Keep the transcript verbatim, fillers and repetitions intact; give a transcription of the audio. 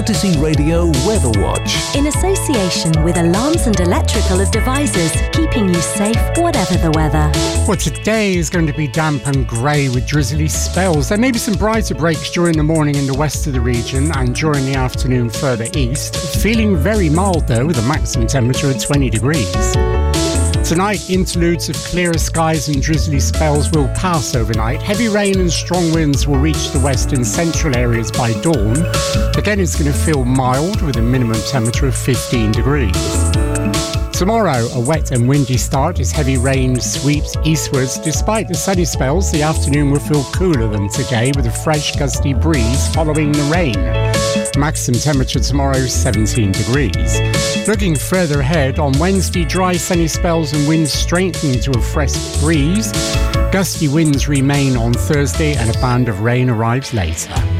Fantasy Radio Weather Watch. In association with Alarms and Electrical Devices, keeping you safe whatever the weather. Well, today is going to be damp and grey with drizzly spells. There may be some brighter breaks during the morning in the west of the region and during the afternoon further east. Feeling very mild though, with a maximum temperature of twenty degrees. Tonight, interludes of clearer skies and drizzly spells will pass overnight. Heavy rain and strong winds will reach the west and central areas by dawn. Again, it's going to feel mild with a minimum temperature of fifteen degrees. Tomorrow, a wet and windy start as heavy rain sweeps eastwards. Despite the sunny spells, the afternoon will feel cooler than today with a fresh, gusty breeze following the rain. Maximum temperature tomorrow, seventeen degrees. Looking further ahead, on Wednesday, dry sunny spells and winds strengthen to a fresh breeze. Gusty winds remain on Thursday and a band of rain arrives later.